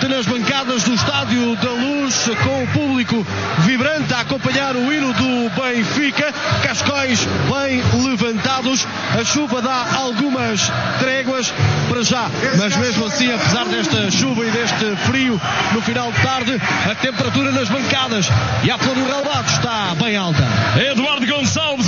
ambiente nas bancadas do Estádio da Luz, com o público vibrante a acompanhar o hino do Benfica. Cascóis bem levantados. A chuva dá algumas tréguas para já, mas mesmo assim, apesar desta chuva e deste frio no final de tarde, a temperatura nas bancadas e à flor do relvado está bem alta. Eduardo Gonçalves.